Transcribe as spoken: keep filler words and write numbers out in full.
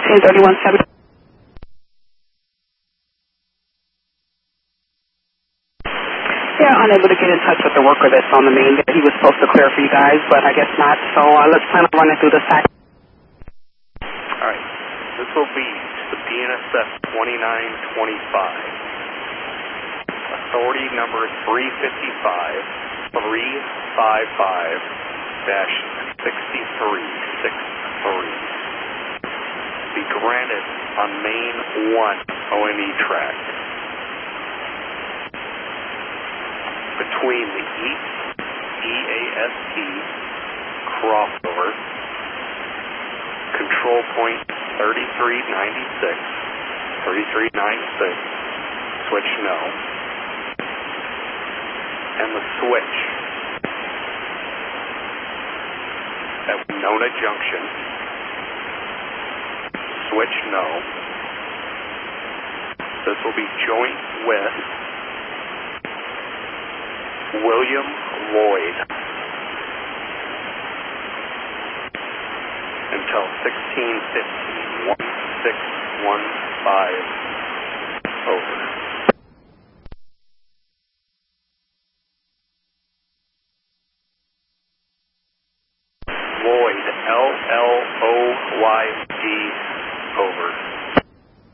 sixteen thirty-one seven. Yeah, unable to get in touch with the worker that's on the main that he was supposed to clear for you guys, but I guess not. So uh, let's plan on running through the stack. All right. This will be the B N S F twenty-nine twenty-five. Authority number three fifty-five, three fifty-five dash sixty-three sixty-three. Be granted on main one O M E track. Between the East E A S T crossover, control point thirty-three ninety-six, thirty-three ninety-six, switch no, and the switch at Winona Junction, switch no. This will be joint with William Lloyd until sixteen fifteen, one six one five, over.